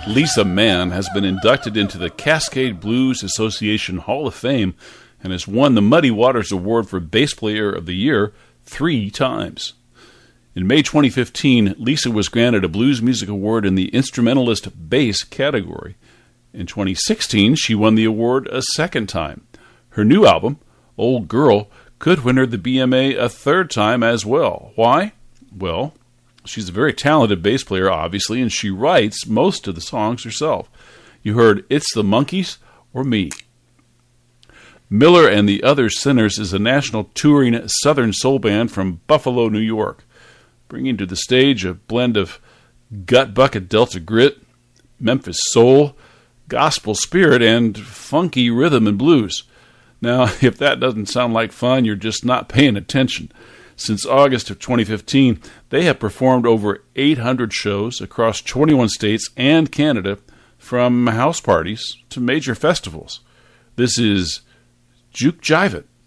Lisa Mann has been inducted into the Cascade Blues Association Hall of Fame and has won the Muddy Waters Award for Bass Player of the Year 3 times. In May 2015, Lisa was granted a Blues Music Award in the Instrumentalist Bass category. In 2016, she won the award a second time. Her new album, Old Girl, could win her the BMA a third time as well. Why? Well, she's a very talented bass player, obviously, and she writes most of the songs herself. You heard It's the Monkees or Me. Miller and the Other Sinners is a national touring Southern soul band from Buffalo, New York, bringing to the stage a blend of gut bucket Delta grit, Memphis soul, gospel spirit, and funky rhythm and blues. Now, if that doesn't sound like fun, you're just not paying attention. Since August of 2015, they have performed over 800 shows across 21 states and Canada, from house parties to major festivals. This is Juke Jive It.